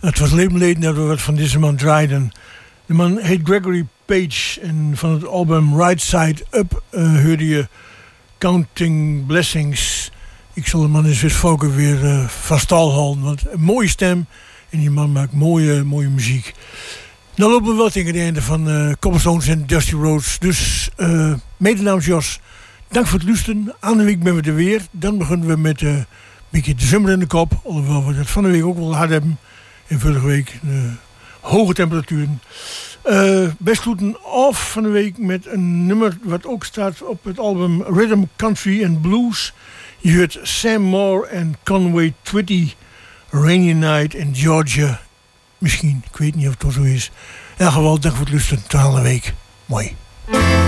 Het was leven geleden dat we wat van deze man draaiden. De man heet Gregory Page en van het album Right Side Up hoorde je Counting Blessings. Ik zal de man in Zwitservolken weer van stal houden, want een mooie stem en die man maakt mooie muziek. Dan lopen we wel tegen het einde van Cobblestones en Dusty Roads. Dus mede namens Jos, dank voor het luisteren. Aan de week ben we er weer. Dan beginnen we met een beetje de zomer in de kop. Alhoewel we dat van de week ook wel hard hebben. En vorige week hoge temperaturen. Wij sluiten af van de week met een nummer wat ook staat op het album Rhythm, Country and Blues. Je hoort Sam Moore en Conway Twitty, Rainy Night in Georgia. Misschien, ik weet niet of het zo is. In elk geval, dank voor het luisteren. Tot aan de week. Mooi.